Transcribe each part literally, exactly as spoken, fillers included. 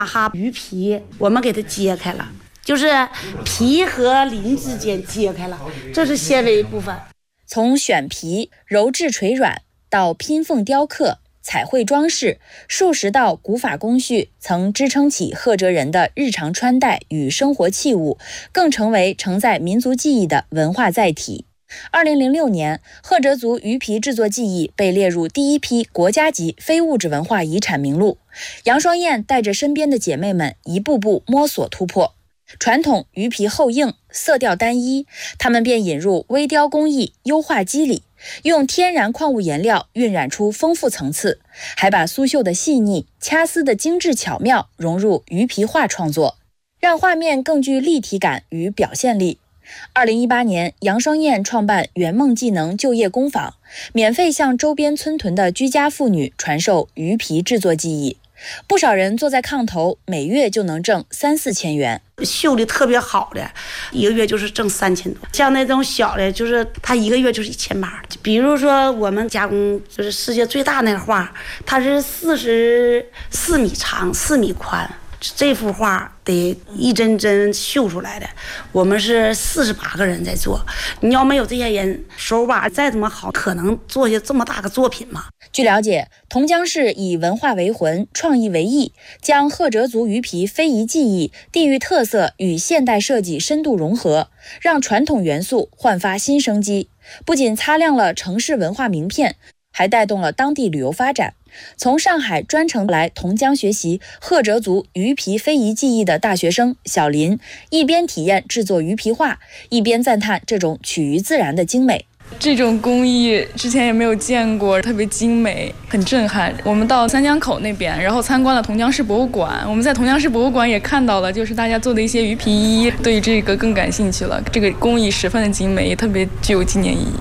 哈鱼皮我们给它揭开了，就是皮和鳞之间揭开了，这是纤维部分。 从选皮、揉制锤软到拼缝雕刻、彩绘装饰，数十道古法工序曾支撑起赫哲人的日常穿戴与生活器物，更成为承载民族记忆的文化载体。二零零六年，赫哲族鱼皮制作技艺被列入第一批国家级非物质文化遗产名录。杨双燕带着身边的姐妹们一步步摸索突破。传统鱼皮厚硬，色调单一，他们便引入微雕工艺，优化肌理，用天然矿物颜料晕染出丰富层次，还把苏绣的细腻、掐丝的精致巧妙融入鱼皮画创作，让画面更具立体感与表现力。二零一八年，杨双燕创办圆梦技能就业工坊，免费向周边村屯的居家妇女传授鱼皮制作技艺。不少人坐在炕头，每月就能挣三四千元。 绣的特别好的，一个月就是挣三千多。像那种小的，就是他一个月就是一千八。比如说我们加工就是世界最大那个画，它是四十四米长，四米宽。这幅画得一针针绣出来的，我们是四十八个人在做。你要没有这些人，手把再怎么好，可能做下这么大个作品吗？ 据了解，同江市以文化为魂，创意为艺，将赫哲族鱼皮非遗技艺、地域特色与现代设计深度融合，让传统元素焕发新生机。不仅擦亮了城市文化名片，还带动了当地旅游发展。从上海专程来同江学习赫哲族鱼皮非遗技艺的大学生小林，一边体验制作鱼皮画，一边赞叹这种取于自然的精美。 这种工艺之前也没有见过，特别精美，很震撼。我们到三江口那边，然后参观了同江市博物馆。我们在同江市博物馆也看到了，就是大家做的一些鱼皮衣，对这个更感兴趣了。这个工艺十分的精美，也特别具有纪念意义。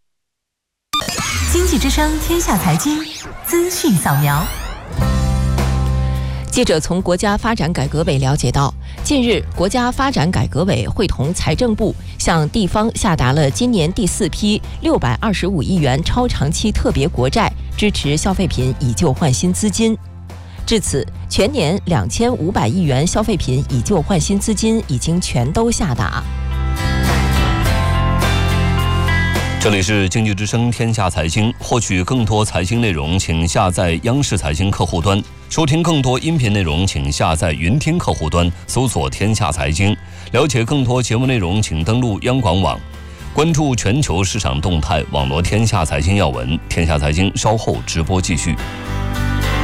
经济之声天下财经资讯扫描。 记者从国家发展改革委了解到，近日国家发展改革委会同财政部向地方下达了今年第四批六百二十五亿元超长期特别国债，支持消费品以旧换新资金。至此，全年两千五百亿元消费品以旧换新资金已经全都下达。 这里是经济之声天下财经，获取更多财经内容，请下载央视财经客户端；收听更多音频内容，请下载云听客户端，搜索天下财经。了解更多节目内容，请登录央广网。关注全球市场动态，网罗天下财经要闻。天下财经稍后直播继续。